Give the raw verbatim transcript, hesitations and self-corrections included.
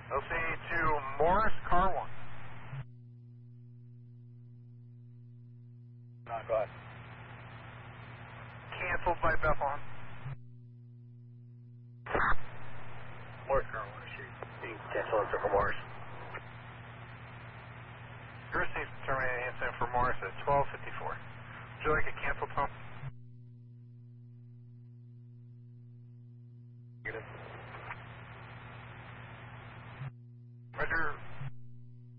L C to Morris, car one. No, go ahead. Canceled by Bethlehem. Morris, car one, shoot. You can cancel it for Morris. You received terminating incident for Morris at twelve fifty-four. Would you like a cancel pump? Negative.